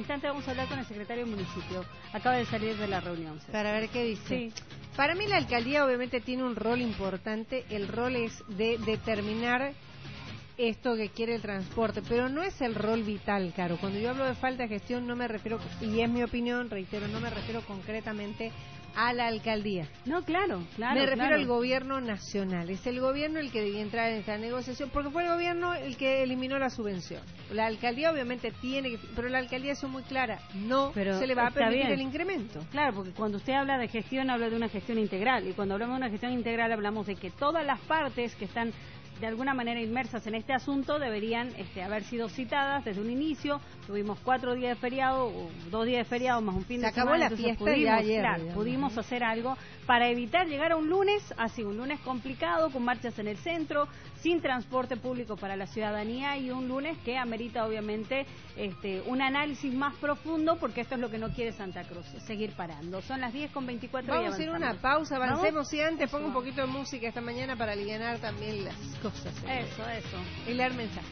instante vamos a hablar con el secretario del municipio. Acaba de salir de la reunión. Para ver qué dice. Sí. Para mí la alcaldía obviamente tiene un rol importante. El rol es de determinar esto que quiere el transporte, pero no es el rol vital, Caro. Cuando yo hablo de falta de gestión no me refiero, y es mi opinión, reitero, no me refiero concretamente a la alcaldía. No, claro. Me refiero al gobierno nacional. Es el gobierno el que debe entrar en esta negociación, porque fue el gobierno el que eliminó la subvención. La alcaldía obviamente tiene que, pero la alcaldía es muy clara, no se le va a permitir el incremento. Claro, porque cuando usted habla de gestión, habla de una gestión integral, y cuando hablamos de una gestión integral hablamos de que todas las partes que están de alguna manera inmersas en este asunto deberían haber sido citadas desde un inicio. Tuvimos 4 días de feriado, o 2 días de feriado más un fin de semana. Se acabó la fiesta y ayer. Pudimos hacer algo para evitar llegar a un lunes complicado, con marchas en el centro, sin transporte público para la ciudadanía, y un lunes que amerita obviamente un análisis más profundo, porque esto es lo que no quiere Santa Cruz, seguir parando. Son las 10:24. Vamos a ir a una pausa, avancemos, y antes pongo un poquito de música esta mañana para aliviar también las cosas. Eso. Y leer mensajes.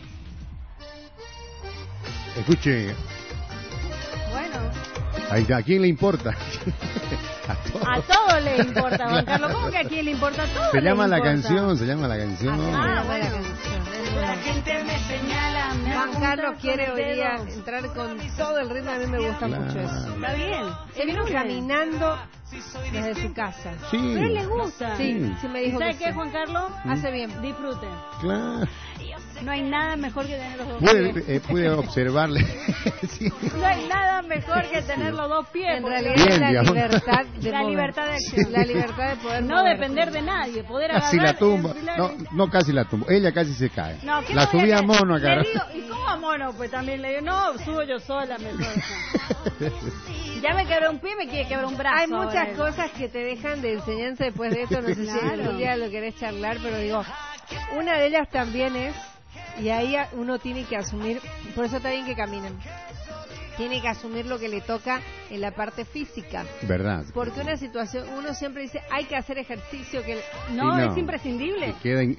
Escuche. Bueno. ¿A quién le importa? A todo le importa, Juan Carlos. ¿Cómo que a quién le importa? A todo se llama la canción. Bueno. La gente me señala. Juan Carlos quiere hoy día entrar con todo el ritmo. A mí me gusta mucho eso. Está bien. Se vino caminando desde su casa. Sí. Pero él le gusta. Sí me dijo. ¿Sabe qué, Juan Carlos? Hace bien. Disfruten. Claro. No hay nada mejor que tener los dos pies. Puede observarle. Sí. No hay nada mejor que tener los dos pies. En realidad es la libertad de la libertad de acción. La libertad de poder no depender de nadie, poder agarrar. Casi la tumba. No, casi la tumba. Ella casi se cae. No, la subía a mono acá. Le digo, ¿y cómo a mono? Pues también le digo, no, subo yo sola mejor. Ya me quebré un pie, me quiere quebrar un brazo. Hay muchas cosas que te dejan de enseñanza después de esto. No sé si algún día lo querés charlar, pero digo, una de ellas también es, y ahí uno tiene que asumir, por eso está bien que caminen, tiene que asumir lo que le toca en la parte física. ¿Verdad? Porque una situación, uno siempre dice, hay que hacer ejercicio, que no, es imprescindible.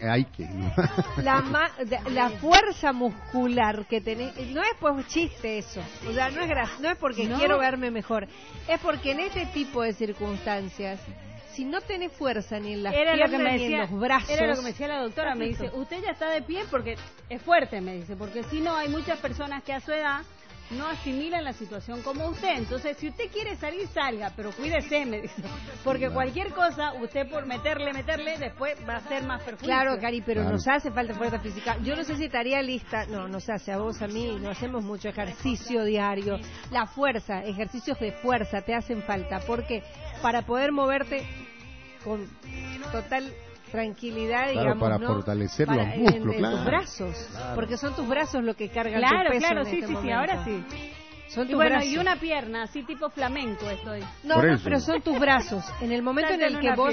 La fuerza muscular que tenés, no es pues chiste eso, o sea, no es porque quiero verme mejor, es porque en este tipo de circunstancias, si no tenés fuerza ni en las piernas ni en los brazos. Era lo que me decía la doctora, me dice, usted ya está de pie porque es fuerte, me dice, porque si no hay muchas personas que a su edad no asimilan la situación como usted. Entonces, si usted quiere salir, salga, pero cuídese, me dice, porque cualquier cosa, usted por meterle, después va a ser más perjuicio. Claro, Cari, pero nos hace falta fuerza física. Yo no sé si estaría lista, nos hace a vos, a mí, no hacemos mucho ejercicio diario. La fuerza, ejercicios de fuerza te hacen falta, porque para poder moverte con total tranquilidad, digamos, para fortalecer los músculos, en tus brazos, porque son tus brazos lo que cargan tu peso. Claro, en este momento. Ahora sí. Son tus bueno, brazos. y una pierna, así tipo flamenco estoy. No, pero son tus brazos. En el momento en el que vos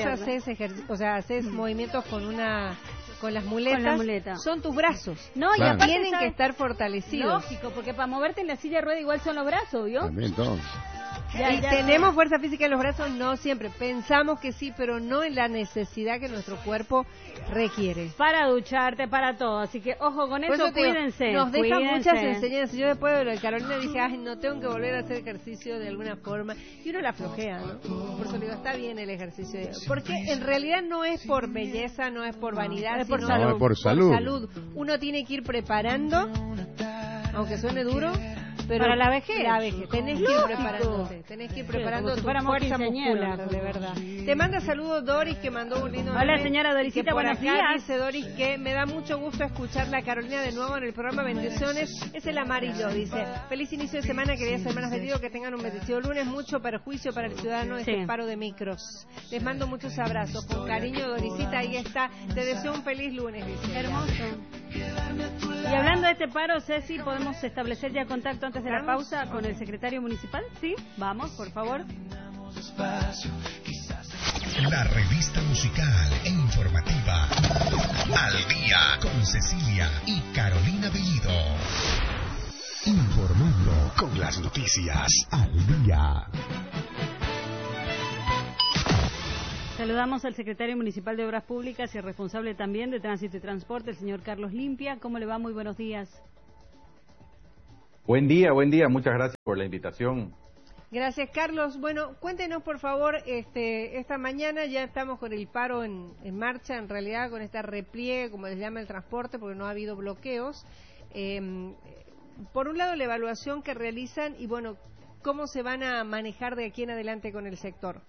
haces movimientos con las muletas, son tus brazos. No, y aparte tienen que estar fortalecidos. Lógico, porque para moverte en la silla de rueda igual son los brazos, ¿vio? También todo. ¿Tenemos fuerza física en los brazos? No siempre. Pensamos que sí, pero no en la necesidad que nuestro cuerpo requiere. Para ducharte, para todo. Así que, ojo con eso, cuídense. Nos deja muchas enseñanzas. Yo después de lo de Carolina dije, no tengo que volver a hacer ejercicio de alguna forma. Y uno la flojea, ¿no? Por eso digo, está bien el ejercicio. Porque en realidad no es por belleza, no es por vanidad, es por sino salud. Por salud. Uno tiene que ir preparando, aunque suene duro, pero para la vejez. Tenés que ir preparándote. Tenés que ir preparando tu fuerza muscular, de verdad. Te manda saludos Doris, que mandó un lindo Hola, señora Dorisita, buenos días. Dice Doris que me da mucho gusto escucharla, Carolina, de nuevo en el programa. Bendiciones. Es el amarillo, dice. Feliz inicio de semana, queridas hermanas de Dios, que tengan un bendecido lunes. Mucho perjuicio para el ciudadano este paro de micros. Les mando muchos abrazos. Con cariño, Dorisita, ahí está. Te deseo un feliz lunes, dice. Hermoso. Y hablando de este paro, Ceci, ¿podemos establecer ya contacto antes de la pausa con el secretario municipal? Sí, vamos, por favor. La revista musical e informativa Al Día con Cecilia y Carolina Bellido. Informando con las noticias al día. Saludamos al secretario municipal de Obras Públicas y responsable también de Tránsito y Transporte, el señor Carlos Limpia. ¿Cómo le va? Muy buenos días. Buen día, muchas gracias por la invitación. Gracias, Carlos. Bueno, cuéntenos, por favor, esta mañana ya estamos con el paro en marcha, en realidad, con esta repliegue, como les llama el transporte, porque no ha habido bloqueos. Por un lado, la evaluación que realizan y, bueno, cómo se van a manejar de aquí en adelante con el sector.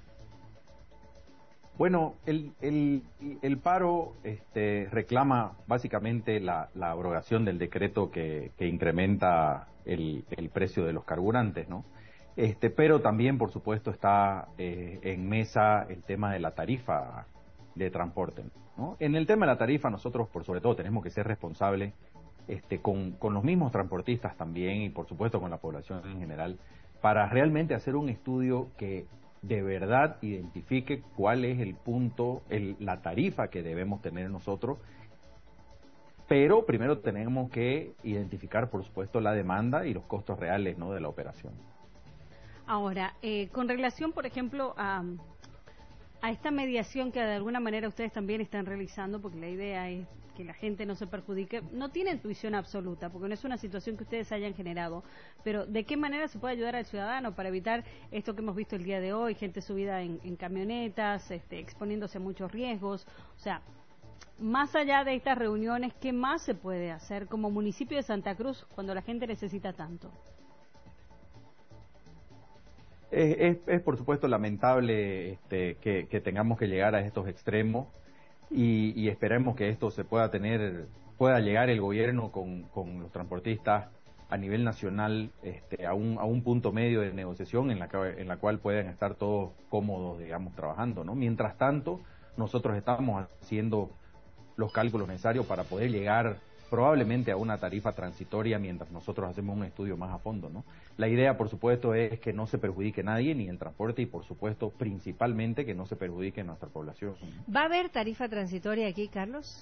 Bueno, el paro reclama básicamente la abrogación del decreto que incrementa el precio de los carburantes, ¿no? Pero también, por supuesto, está en mesa el tema de la tarifa de transporte, ¿no? En el tema de la tarifa, nosotros, por sobre todo, tenemos que ser responsables con los mismos transportistas también y, por supuesto, con la población en general, para realmente hacer un estudio que de verdad identifique cuál es el punto, la tarifa que debemos tener nosotros. Pero primero tenemos que identificar, por supuesto, la demanda y los costos reales, ¿no?, de la operación. Ahora, con relación, por ejemplo, a esta mediación que de alguna manera ustedes también están realizando, porque la idea es que la gente no se perjudique, no tiene intuición absoluta, porque no es una situación que ustedes hayan generado, pero ¿de qué manera se puede ayudar al ciudadano para evitar esto que hemos visto el día de hoy, gente subida en camionetas, exponiéndose a muchos riesgos? O sea, más allá de estas reuniones, ¿qué más se puede hacer como municipio de Santa Cruz cuando la gente necesita tanto? Es por supuesto lamentable que tengamos que llegar a estos extremos y esperemos que esto se pueda llegar el gobierno con los transportistas a nivel nacional a un punto medio de negociación en la cual puedan estar todos cómodos, digamos, trabajando, ¿no? Mientras tanto, nosotros estamos haciendo los cálculos necesarios para poder llegar probablemente a una tarifa transitoria mientras nosotros hacemos un estudio más a fondo, ¿no? La idea, por supuesto, es que no se perjudique nadie, ni el transporte, y por supuesto, principalmente, que no se perjudique nuestra población. ¿Va a haber tarifa transitoria aquí, Carlos?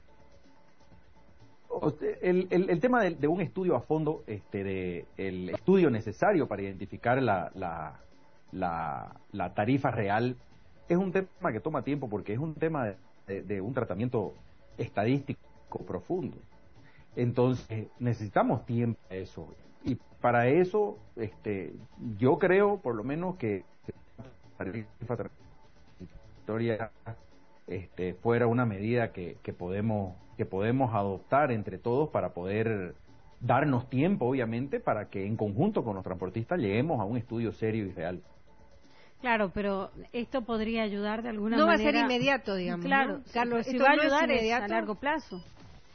El tema de un estudio a fondo, el estudio necesario para identificar la tarifa real, es un tema que toma tiempo porque es un tema de un tratamiento estadístico profundo. Entonces necesitamos tiempo para eso, y para eso yo creo por lo menos que la tarifa transitoria fuera una medida que podemos adoptar entre todos para poder darnos tiempo, obviamente, para que en conjunto con los transportistas lleguemos a un estudio serio y real. Claro, pero esto podría ayudar de alguna manera. No va a ser inmediato, digamos. Claro, ¿no? Carlos, si va a ayudar no es a largo plazo.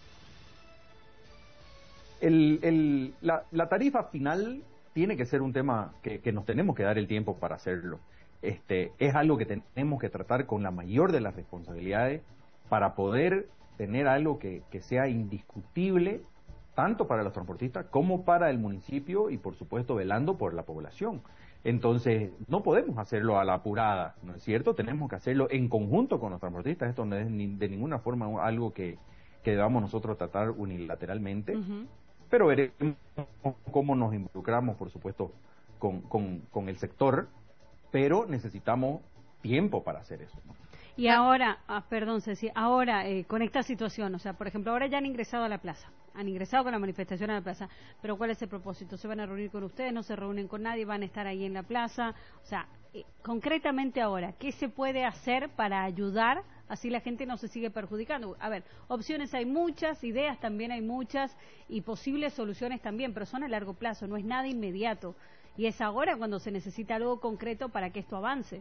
La tarifa final tiene que ser un tema que nos tenemos que dar el tiempo para hacerlo. Es algo que tenemos que tratar con la mayor de las responsabilidades para poder tener algo que sea indiscutible tanto para los transportistas como para el municipio y, por supuesto, velando por la población. Entonces, no podemos hacerlo a la apurada, ¿no es cierto? Tenemos que hacerlo en conjunto con los transportistas. Esto no es de ninguna forma algo que debamos nosotros tratar unilateralmente, pero veremos cómo nos involucramos, por supuesto, con el sector, pero necesitamos tiempo para hacer eso, ¿no? Y ahora, perdón Ceci, ahora con esta situación, o sea, por ejemplo, ahora ya han ingresado a la plaza, han ingresado con la manifestación a la plaza, pero ¿cuál es el propósito? ¿Se van a reunir con ustedes? ¿No se reúnen con nadie? ¿Van a estar ahí en la plaza? O sea, concretamente ahora, ¿qué se puede hacer para ayudar así la gente no se sigue perjudicando? A ver, opciones hay muchas, ideas también hay muchas y posibles soluciones también, pero son a largo plazo, no es nada inmediato y es ahora cuando se necesita algo concreto para que esto avance.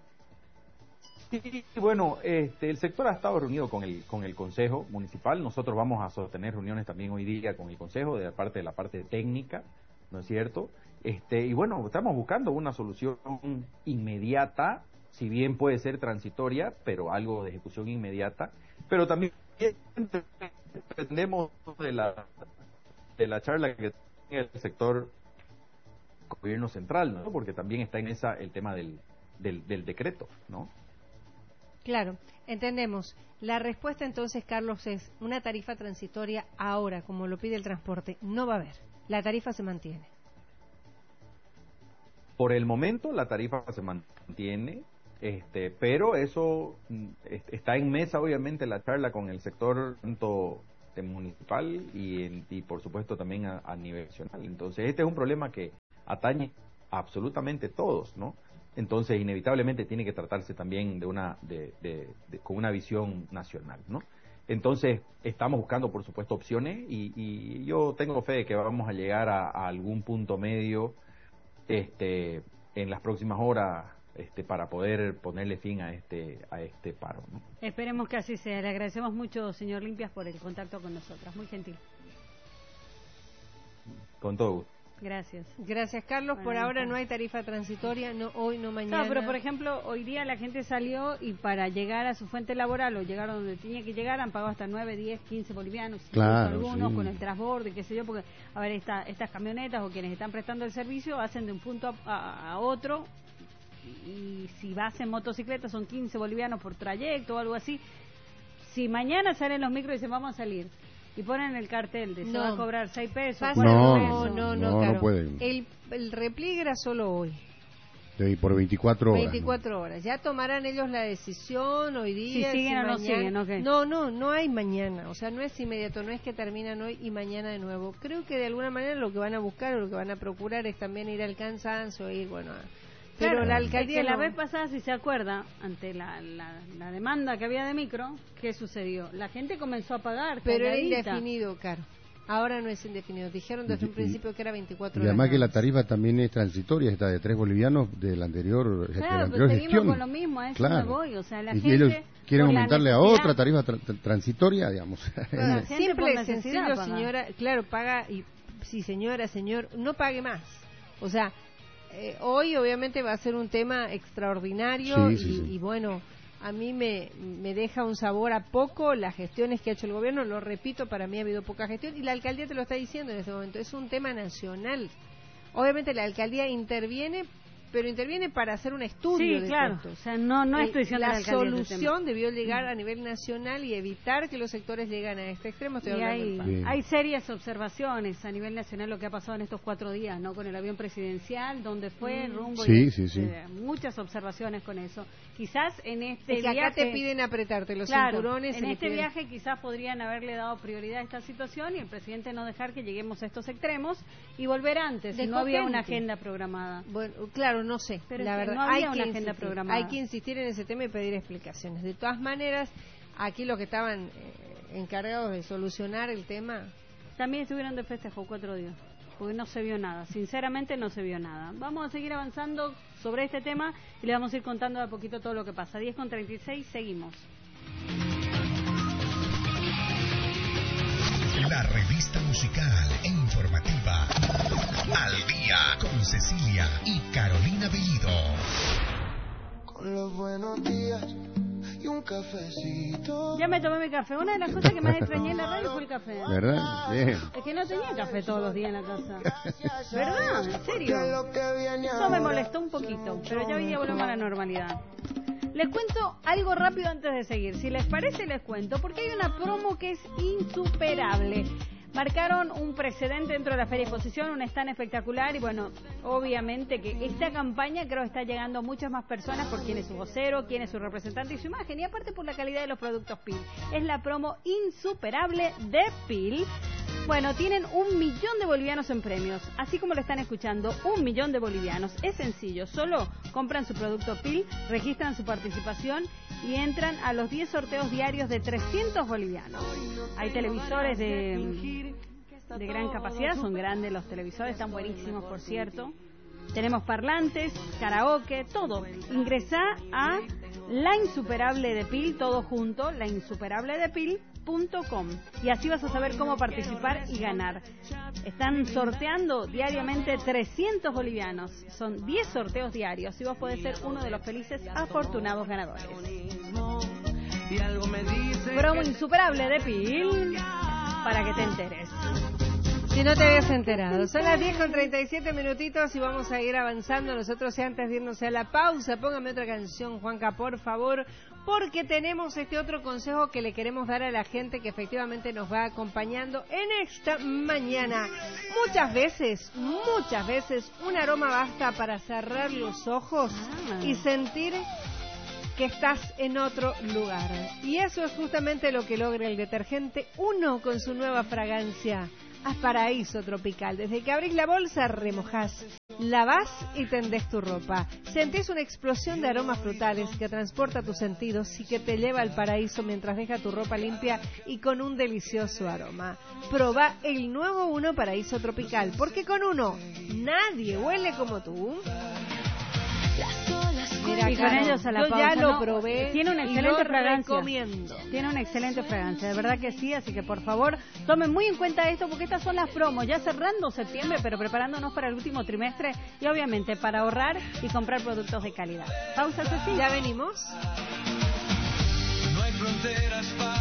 Sí, bueno, el sector ha estado reunido con el Consejo Municipal. Nosotros vamos a sostener reuniones también hoy día con el Consejo de la parte técnica, ¿no es cierto? Y bueno, estamos buscando una solución inmediata, si bien puede ser transitoria, pero algo de ejecución inmediata. Pero también dependemos de la charla que tiene el sector gobierno central, ¿no? Porque también está en esa el tema del decreto, ¿no? Claro, entendemos. La respuesta entonces, Carlos, es una tarifa transitoria ahora, como lo pide el transporte. No va a haber. La tarifa se mantiene. Por el momento la tarifa se mantiene, pero eso está en mesa, obviamente, la charla con el sector tanto municipal y por supuesto también a nivel nacional. Entonces este es un problema que atañe a absolutamente todos, ¿no? Entonces inevitablemente tiene que tratarse también con una visión nacional, ¿no? Entonces estamos buscando por supuesto opciones y yo tengo fe de que vamos a llegar a algún punto medio en las próximas horas para poder ponerle fin a este paro, ¿no? Esperemos que así sea. Le agradecemos mucho, señor Limpias, por el contacto con nosotras. Muy gentil. Con todo gusto. Gracias. Gracias, Carlos. Por ahora no hay tarifa transitoria, no hoy, no mañana. No, pero por ejemplo, hoy día la gente salió y para llegar a su fuente laboral o llegar a donde tenía que llegar han pagado hasta 9, 10, 15 bolivianos, claro, algunos sí, con el transborde, qué sé yo, porque, a ver, estas camionetas o quienes están prestando el servicio hacen de un punto a otro, y si vas en motocicleta son 15 bolivianos por trayecto o algo así. Si mañana salen los micros y dicen vamos a salir y ponen el cartel de se va a cobrar 6 pesos. No pueden. El repliegue era solo hoy. Sí, por 24 horas. 24 horas. Ya tomarán ellos la decisión hoy día. Si siguen o no siguen, okay. No hay mañana. O sea, no es inmediato, no es que terminan hoy y mañana de nuevo. Creo que de alguna manera lo que van a buscar o lo que van a procurar es también ir al cansancio, ir, pero claro, la alcaldía la vez pasada, si se acuerda, ante la demanda que había de micro, ¿qué sucedió? La gente comenzó a pagar. Pero era calladita. indefinido, Caro. Ahora no es indefinido. Dijeron desde un principio que era 24 horas. Y además que la más. tarifa también es transitoria, está de 3 bolivianos de la anterior, claro, pero seguimos gestión. con lo mismo, a eso claro. me voy. O sea, la y gente ellos quieren aumentarle a otra tarifa transitoria, digamos. Bueno, simple y necesidad sencillo, paga. señora. Claro, paga y sí, señora, señor, no pague más. O sea, hoy obviamente va a ser un tema extraordinario y bueno, a mí me deja un sabor a poco las gestiones que ha hecho el gobierno. Lo repito, para mí ha habido poca gestión y la alcaldía te lo está diciendo en este momento. Es un tema nacional. Obviamente la alcaldía interviene, pero interviene para hacer un estudio de costos. O sea, no es decisión de la alcaldía. La solución debió llegar a nivel nacional y evitar que los sectores lleguen a este extremo. Hay serias observaciones a nivel nacional lo que ha pasado en estos 4 días, ¿no? Con el avión presidencial, donde fue el rumbo. Muchas observaciones con eso. Quizás en este viaje... acá te piden apretarte los cinturones. En este viaje quizás podrían haberle dado prioridad a esta situación y el presidente no dejar que lleguemos a estos extremos y volver antes, si no había una agenda programada. Bueno, claro, no sé. Pero la verdad, no había una agenda programada. Hay que insistir en ese tema y pedir explicaciones. De todas maneras, aquí los que estaban encargados de solucionar el tema... También estuvieron de festejo 4 días. Porque no se vio nada, sinceramente no se vio nada. Vamos a seguir avanzando sobre este tema y le vamos a ir contando de a poquito todo lo que pasa. 10:36, seguimos. La revista musical e informativa Al Día con Cecilia y Carolina Bellido. Con los buenos días y un cafecito. Ya me tomé mi café. Una de las cosas que más extrañé en la radio fue el café. ¿Verdad? Bien. Es que no tenía café todos los días en la casa. ¿Verdad? ¿En serio? Eso me molestó un poquito, pero ya hoy día volvemos a la normalidad. Les cuento algo rápido antes de seguir. Si les parece, les cuento, porque hay una promo que es insuperable. Marcaron un precedente dentro de la Feria Exposición, un stand espectacular y bueno, obviamente que esta campaña creo que está llegando a muchas más personas por quién es su vocero, quién es su representante y su imagen y aparte por la calidad de los productos PIL. Es la promo insuperable de PIL. Bueno, tienen 1 millón de bolivianos en premios, así como lo están escuchando, 1 millón de bolivianos. Es sencillo, solo compran su producto PIL, registran su participación y entran a los 10 sorteos diarios de 300 bolivianos. Hay televisores de gran capacidad, son grandes los televisores, están buenísimos por cierto. Tenemos parlantes, karaoke, todo. Ingresá a La Insuperable de PIL, todo junto, lainsuperabledepil.com y así vas a saber cómo participar y ganar. Están sorteando diariamente 300 bolivianos. Son 10 sorteos diarios y vos podés ser uno de los felices afortunados ganadores. Promo insuperable de PIL para que te enteres. Si no te habías enterado. Son las 10:37 minutitos y vamos a ir avanzando. Nosotros antes de irnos a la pausa, póngame otra canción, Juanca, por favor, porque tenemos este otro consejo que le queremos dar a la gente que efectivamente nos va acompañando en esta mañana. Muchas veces, un aroma basta para cerrar los ojos y sentir que estás en otro lugar. Y eso es justamente lo que logra el detergente Uno con su nueva fragancia a Paraíso Tropical. Desde que abrís la bolsa, remojás, lavás y tendés tu ropa. Sentís una explosión de aromas frutales que transporta tus sentidos y que te lleva al paraíso mientras deja tu ropa limpia y con un delicioso aroma. Probá el nuevo Uno Paraíso Tropical, porque con Uno nadie huele como tú. Mira, y con ellos a la yo pausa, ya lo probé. Tiene una y excelente lo fragancia. recomiendo. Tiene una excelente fragancia, de verdad que sí, así que por favor tomen muy en cuenta esto porque estas son las promos, ya cerrando septiembre, pero preparándonos para el último trimestre y obviamente para ahorrar y comprar productos de calidad. Pausa, Ceci. Ya venimos. No hay fronteras para